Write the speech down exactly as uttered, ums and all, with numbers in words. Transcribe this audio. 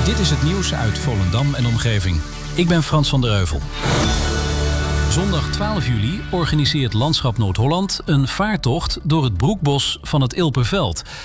Dit is het nieuws uit Volendam en omgeving. Ik ben Frans van der Heuvel. Zondag twaalf juli organiseert Landschap Noord-Holland een vaartocht door het broekbos van het Ilperveld.